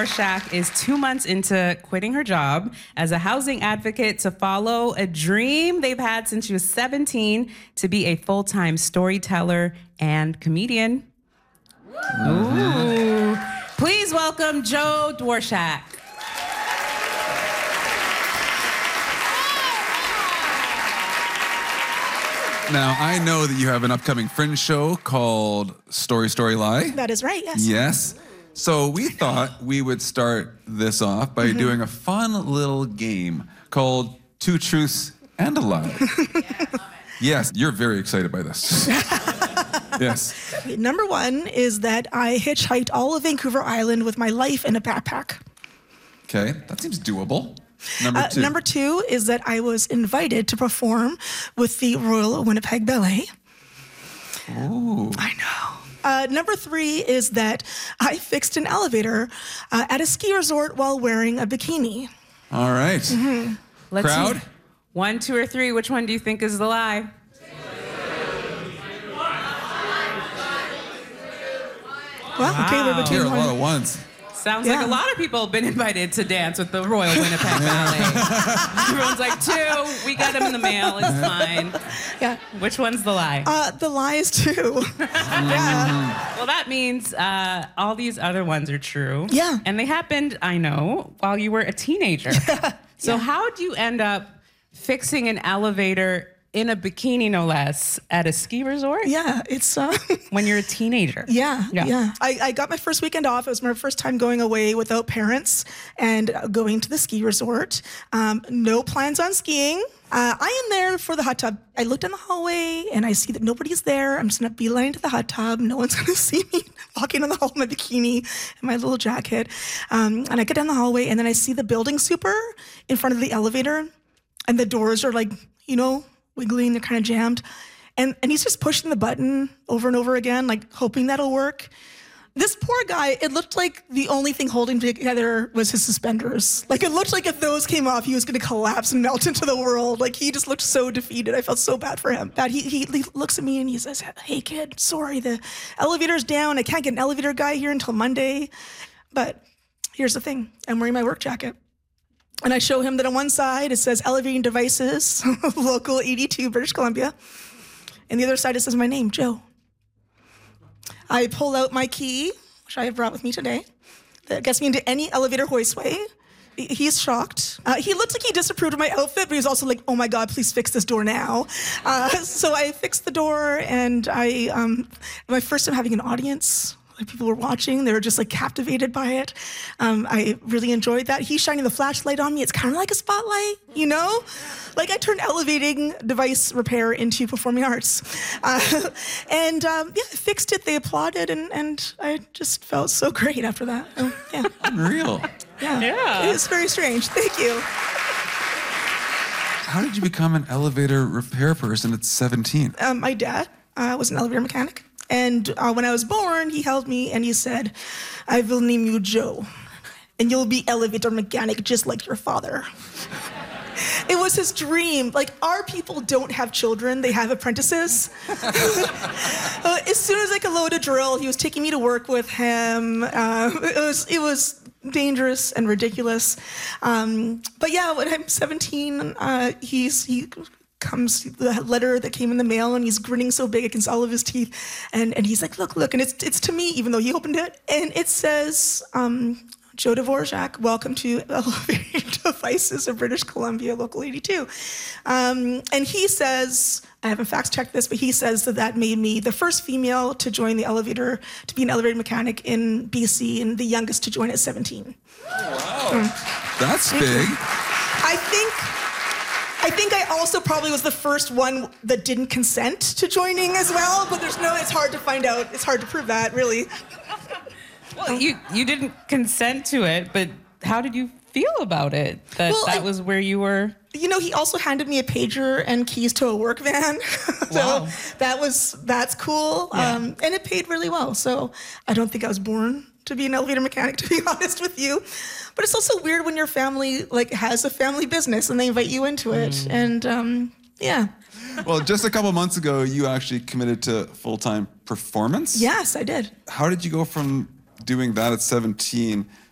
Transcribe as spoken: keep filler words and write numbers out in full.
Dworshak is two months into quitting her job as a housing advocate to follow a dream they've had since she was seventeen to be a full-time storyteller and comedian. Ooh. Please welcome Jo Dworshak. Now, I know that you have an upcoming Fringe show called Story, Story, Lie. That is right, yes. Yes. So we thought we would start this off by mm-hmm. doing a fun little game called Two Truths and a Lie. Yes, you're very excited by this. Yes. Number one is that I hitchhiked all of Vancouver Island with my life in a backpack. Okay, that seems doable. Number two. Uh, number two is that I was invited to perform with the Royal Winnipeg Ballet. Ooh. I know. Uh, number three is that I fixed an elevator uh, at a ski resort while wearing a bikini. All right. Mm-hmm. Let's Crowd? See. One, two, or three. Which one do you think is the lie? Well, wow. okay, we're between There are a one. lot of ones. Sounds Yeah. like a lot of people have been invited to dance with the Royal Winnipeg Ballet. Everyone's like, two, we got them in the mail, it's fine. Yeah. Which one's the lie? Uh, the lie is two. Yeah. Well, that means uh, all these other ones are true. Yeah. And they happened, I know, while you were a teenager. So Yeah. how'd you end up fixing an elevator in a bikini, no less, at a ski resort? Yeah, it's... Uh, when you're a teenager. Yeah, Yeah. yeah. I, I got my first weekend off. It was my first time going away without parents and going to the ski resort. Um, no plans on skiing. Uh, I am there for the hot tub. I look down the hallway and I see that nobody's there. I'm just gonna beeline to the hot tub. No one's gonna see me walking down the hall in my bikini and my little jacket. Um, and I get down the hallway and then I see the building super in front of the elevator and the doors are like, you know, wiggling, they're kind of jammed. And and he's just pushing the button over and over again, like hoping that'll work. This poor guy, it looked like the only thing holding together was his suspenders. Like it looked like if those came off, he was gonna collapse and melt into the world. Like he just looked so defeated. I felt so bad for him. But he, he, he looks at me and he says, hey kid, sorry, the elevator's down. I can't get an elevator guy here until Monday. But here's the thing, I'm wearing my work jacket. And I show him that on one side, it says Elevating Devices, Local eighty-two, British Columbia. And the other side, it says my name, Jo. I pull out my key, which I have brought with me today, that gets me into any elevator hoistway. He's shocked. Uh, he looked like he disapproved of my outfit, but he was also like, oh my God, please fix this door now. Uh, so I fixed the door, and I, um, my first time having an audience. People were watching, they were just like captivated by it. Um, I really enjoyed that. He's shining the flashlight on me. It's kind of like a spotlight, you know? Like I turned elevating device repair into performing arts. Uh, and um, yeah, I fixed it, they applauded, and, and I just felt so great after that. Oh, yeah. Unreal. Yeah. Yeah. It was very strange, thank you. How did you become an elevator repair person at seventeen? Um, my dad uh, was an elevator mechanic. And uh, when I was born, he held me and he said, I will name you Jo, and you'll be elevator mechanic just like your father. It was his dream. Like, our people don't have children, they have apprentices. uh, as soon as I could load a drill, he was taking me to work with him. Uh, it was, it was dangerous and ridiculous. Um, but yeah, when I'm seventeen, uh, he's, he, comes the letter that came in the mail, and he's grinning so big against all of his teeth, and and he's like, look, look, and it's it's to me, even though he opened it, and it says, um, Jo Dworshak, welcome to Elevating Devices of British Columbia, Local eighty-two. Um, and he says, I haven't fact checked this, but he says that that made me the first female to join the elevator, to be an elevator mechanic in B C, and the youngest to join at seventeen. Oh, wow. Mm. That's big. I think I think I also probably was the first one that didn't consent to joining as well, but there's no, it's hard to find out. It's hard to prove that, really. Well, you, you didn't consent to it, but how did you feel about it? That Well, that I- was where you were? You know, he also handed me a pager and keys to a work van. So Wow. that was, that's cool. Yeah. Um, and it paid really well. So I don't think I was born to be an elevator mechanic, to be honest with you. But it's also weird when your family like has a family business and they invite you into it. Mm. And um, yeah. Well, just a couple months ago, you actually committed to full-time performance. Yes, I did. How did you go from doing that at seventeen